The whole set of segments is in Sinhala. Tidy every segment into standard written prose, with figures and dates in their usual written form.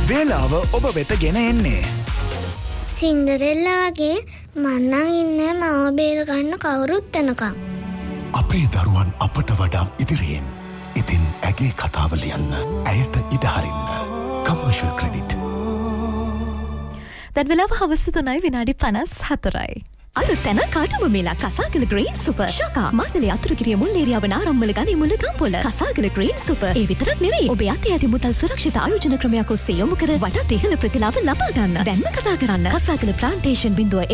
වේලාව ඔබ වෙත ගෙන එන්නේ. සින්ඩරෙල්ලා වගේ මන්නන් ඉන්නේ මව බේර ගන්න කවුරුත් එනකම්. අපේ දරුවන් අපට වඩා ඉදිරියෙන්. ඉතින් ඇගේ කතාව ලියන්න, ඇයට ඉඩ හරින්න. Commercial credit. දැන් වෙලාව හවස 3:54. අලුත් තැන කාටම මේලා කසාගල ග්‍රීන් සුපර් ශකා මාතලේ අතුරුගිරිය මුල් ඒරියාව නාරම්මල ගනි මුල ගම්පොල කසාගල ග්‍රීන් සුපර් ඒ විතරක් නෙවෙයි ඔබේ අතේ ඇති මුදල් සුරක්ෂිත ආයෝජන ක්‍රමයක් ඔස්සේ යොමු කර වඩාත් ඉහළ ප්‍රතිලාභ ලබා ගන්න. දැන්ම කතා කරන්න කසාගල ප්ලාන්ටේෂන්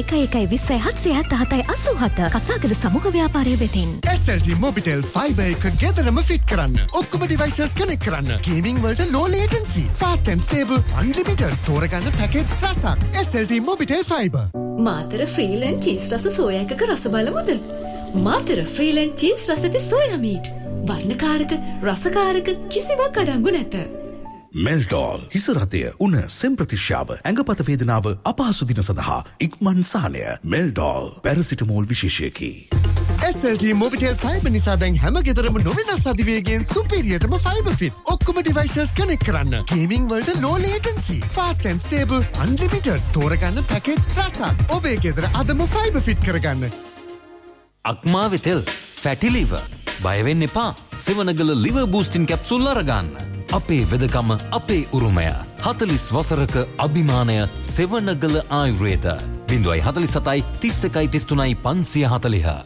0112077787 කසාගල සමූහ ව්‍යාපාරය වෙතින්. SLT Mobitel Fiber එක ගෙදරම ෆිට කරන්න. ඔක්කොම devices connect කරන්න. Gaming වලට low latency, fast and stable, unlimited තෝරගන්න package රසක්. SLT Mobitel Fiber. Matara ෆ්‍රීලන්ඩ් cheese රස සෝයා එකක රස බලමුද? මාතර ෆ්‍රීලන්ඩ් චීස් රස ඇති සෝයා මීට්. වර්ණකාරක, රසකාරක කිසිවක් අඩංගු නැත. මෙල්ඩෝල් හිස රතය උණ සෙම්ප්‍රතිශ්‍යාව ඇඟපත වේදනාව අපහසු දින සඳහා ඉක්මන් සහනය. මෙල්ඩෝල් පැරසිටමෝල් විශේෂයකි. SLT Mobitel Fiber නිසා දැන් හැම ගෙදරම නොවෙනස් අධිවේගයෙන් සුපීරියර්ටම ෆයිබර් ෆිට. ඔක්කොම devices connect කරන්න. Gaming වලට low latency, fast and stable, unlimited තෝරගන්න package රසක්. ඔබේ ගෙදර අදම ෆයිබර් ෆිට කරගන්න. අක්මාවේ තෙල්, ෆැටි liver. බය වෙන්න එපා. සෙවනගල liver boosting capsule අරගන්න. අපේ වෙදකම අපේ උරුමය. 40 වසරක අභිමානය සෙවනගල ආයුර්වේද. 047 31 33 540.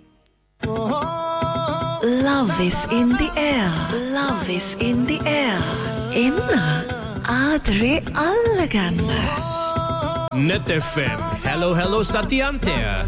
Love is in the air. Love is in the air. එන්න ආදරේ අල්ලගන්න. Net FM. Hello Satiante.